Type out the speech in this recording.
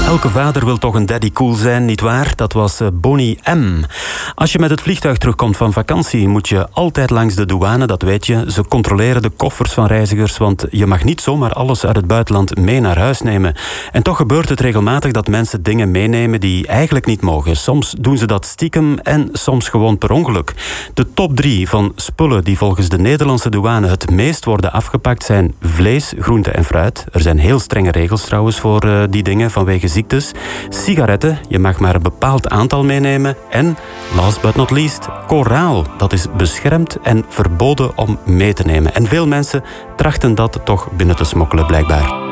Elke vader wil toch een daddy cool zijn, nietwaar? Dat was Bonnie M. Als je met het vliegtuig terugkomt van vakantie, moet je altijd langs de douane, dat weet je. Ze controleren de koffers van reizigers, want je mag niet zomaar alles uit het buitenland mee naar huis nemen. En toch gebeurt het regelmatig dat mensen dingen meenemen die eigenlijk niet mogen. Soms doen ze dat stiekem en soms gewoon per ongeluk. De top 3 van spullen die volgens de Nederlandse douane het meest worden afgepakt zijn vlees, groente en fruit. Er zijn heel strenge regels trouwens voor die dingen vanwege ziektes. Sigaretten, je mag maar een bepaald aantal meenemen. En, last but not least, koraal. Dat is beschermd en verboden om mee te nemen. En veel mensen trachten dat toch binnen te smokkelen blijkbaar.